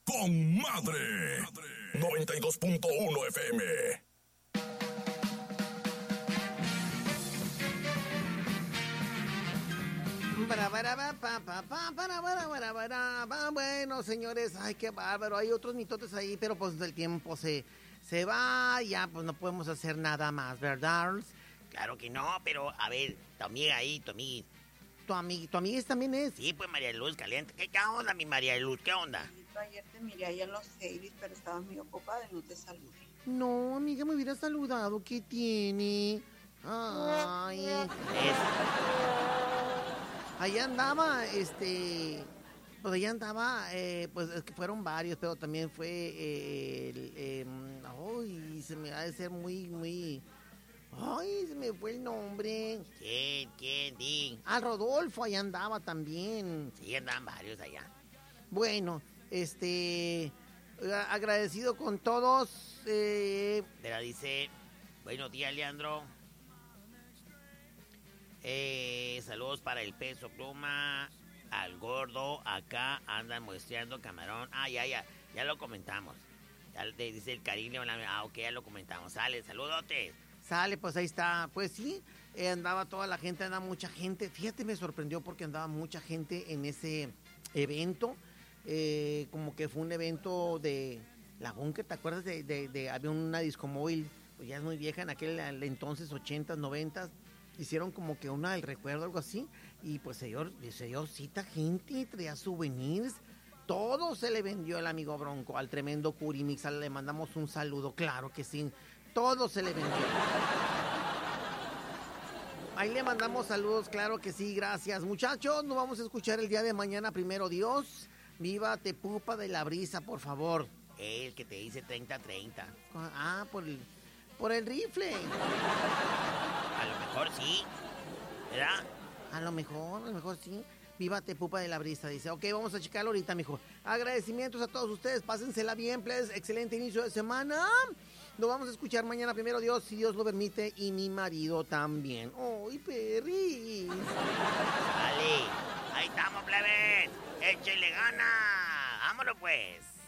con madre. 92.1 FM. Bueno, señores, ay, qué bárbaro. Hay otros mitotes ahí, pero pues el tiempo se va, ya pues no podemos hacer nada más, ¿verdad? Claro que no, pero a ver, tu amiga ahí, tu amiga. ¿Tu amiga también es? Sí, pues María Luz Caliente. ¿Qué onda, mi María Luz? ¿Qué onda? Ayer te miré ahí en los Hades, pero estabas muy ocupada y no te saludé. No, amiga, me hubiera saludado. ¿Qué tiene? Ay. Allá andaba, pues allá andaba, pues es que fueron varios, pero también fue ay, se me ha de ser muy, ay, se me fue el nombre. ¿Quién? Di. Ah, Rodolfo, allá andaba también. Sí, andaban varios allá. Bueno, agradecido con todos. Pero dice, buenos días, Leandro. Saludos para el Peso Pluma, al Gordo, acá andan muestreando camarón. Ah, ya lo comentamos. Ya dice el Cariño, ok, ya lo comentamos. Sale, saludotes. Sale, pues ahí está. Pues sí, andaba toda la gente, andaba mucha gente. Fíjate, me sorprendió porque andaba mucha gente en ese evento. Como que fue un evento de la Bunker, ¿te acuerdas había una disco móvil, pues ya es muy vieja, en aquel entonces, 80s, 90s, hicieron como que una del recuerdo, algo así, y pues se dio cita gente, traía souvenirs, todo se le vendió al amigo Bronco, al tremendo Curimix, le mandamos un saludo, claro que sí, todo se le vendió. Ahí le mandamos saludos, claro que sí, gracias. Muchachos, nos vamos a escuchar el día de mañana, primero Dios. Viva Tepupa de la Brisa, por favor. El que te dice 30-30. Ah, por el rifle. A lo mejor sí, ¿verdad? A lo mejor sí. Viva Tepupa de la Brisa, dice. Ok, vamos a checarlo ahorita, mijo. Agradecimientos a todos ustedes, pásensela bien, please. Excelente inicio de semana. Nos vamos a escuchar mañana, primero Dios, si Dios lo permite, y mi marido también. ¡Ay, perris! Vale, ahí estamos, plebes. Échale gana. Vámonos, pues.